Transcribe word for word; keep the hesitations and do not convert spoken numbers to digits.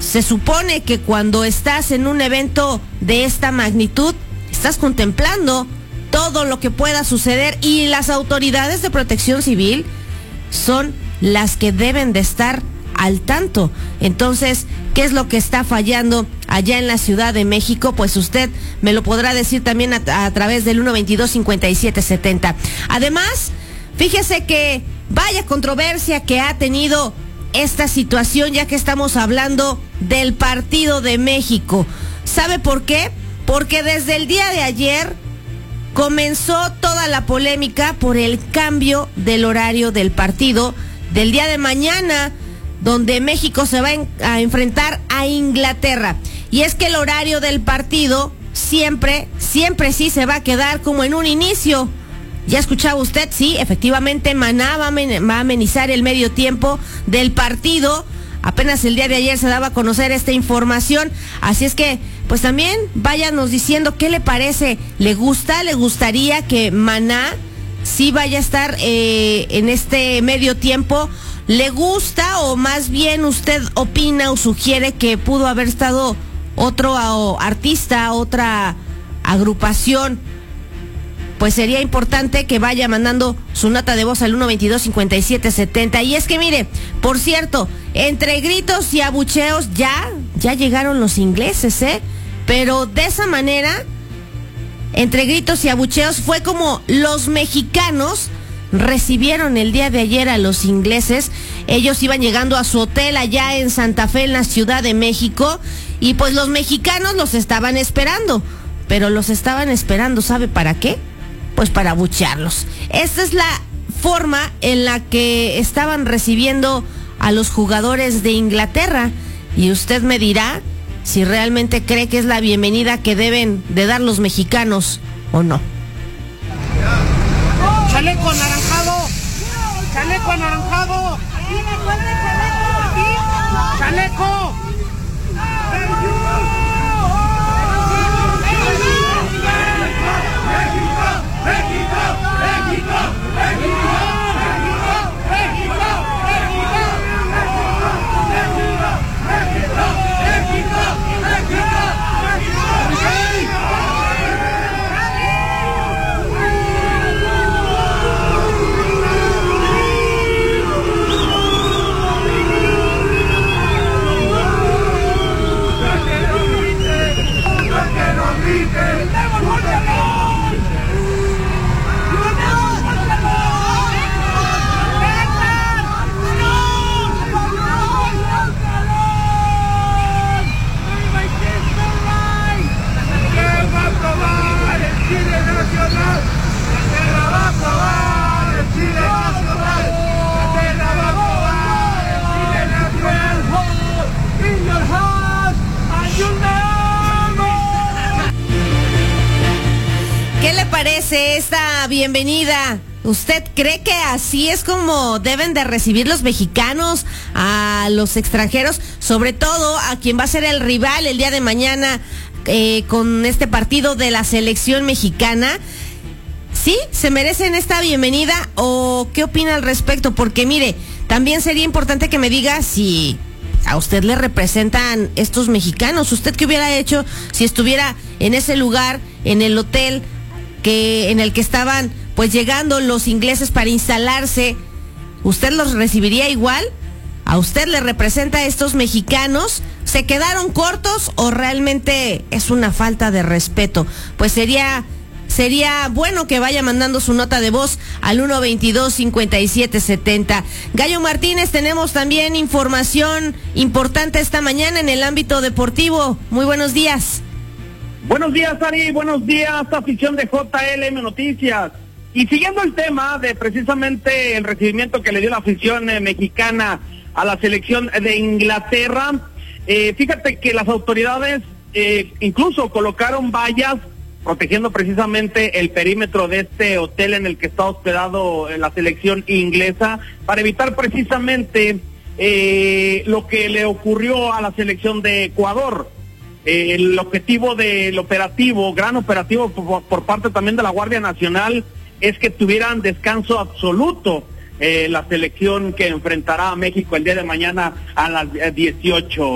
se supone que cuando estás en un evento de esta magnitud, estás contemplando todo lo que pueda suceder y las autoridades de protección civil son las que deben de estar al tanto. Entonces, ¿qué es lo que está fallando allá en la Ciudad de México? Pues usted me lo podrá decir también a, a través del uno veintidós cincuenta y siete setenta. Además, fíjese que vaya controversia que ha tenido esta situación, ya que estamos hablando del Partido de México. ¿Sabe por qué? Porque desde el día de ayer comenzó toda la polémica por el cambio del horario del partido del día de mañana, donde México se va a enfrentar a Inglaterra. Y es que el horario del partido siempre, siempre sí se va a quedar como en un inicio. ¿Ya escuchaba usted? Sí, efectivamente, Maná va a amenizar el medio tiempo del partido. Apenas el día de ayer se daba a conocer esta información. Así es que, pues también váyanos diciendo qué le parece. ¿Le gusta? ¿Le gustaría que Maná sí vaya a estar eh, en este medio tiempo? ¿Le gusta o más bien usted opina o sugiere que pudo haber estado otro o, artista, otra agrupación? Pues sería importante que vaya mandando su nota de voz al uno veintidós cincuenta y siete setenta. Y es que mire, por cierto, entre gritos y abucheos ya, ya llegaron los ingleses, ¿eh? Pero de esa manera, entre gritos y abucheos, fue como los mexicanos recibieron el día de ayer a los ingleses. Ellos iban llegando a su hotel allá en Santa Fe, en la Ciudad de México, y pues los mexicanos los estaban esperando, pero los estaban esperando, ¿sabe para qué? Pues para abuchearlos. Esta es la forma en la que estaban recibiendo a los jugadores de Inglaterra, y usted me dirá si realmente cree que es la bienvenida que deben de dar los mexicanos o no. ¡Chaleco anaranjado! ¡Chaleco anaranjado! ¡Chaleco! ¿Qué le parece esta bienvenida? ¿Usted cree que así es como deben de recibir los mexicanos a los extranjeros? Sobre todo a quien va a ser el rival el día de mañana eh, con este partido de la selección mexicana. ¿Sí? ¿Se merecen esta bienvenida o qué opina al respecto? Porque mire, también sería importante que me diga si a usted le representan estos mexicanos. ¿Usted qué hubiera hecho si estuviera en ese lugar, en el hotel que en el que estaban pues llegando los ingleses para instalarse? ¿Usted los recibiría igual? ¿A usted le representa a estos mexicanos? ¿Se quedaron cortos o realmente es una falta de respeto? Pues sería sería bueno que vaya mandando su nota de voz al uno veintidós cincuenta y siete setenta. Gallo Martínez, tenemos también información importante esta mañana en el ámbito deportivo. Muy buenos días. Buenos días, Ari, buenos días, afición de J L M Noticias. Y siguiendo el tema de precisamente el recibimiento que le dio la afición eh, mexicana a la selección de Inglaterra, eh, fíjate que las autoridades eh, incluso colocaron vallas protegiendo precisamente el perímetro de este hotel en el que está hospedado la selección inglesa, para evitar precisamente eh, lo que le ocurrió a la selección de Ecuador. Eh, el objetivo del operativo, gran operativo por, por parte también de la Guardia Nacional, es que tuvieran descanso absoluto eh, la selección que enfrentará a México el día de mañana a las dieciocho.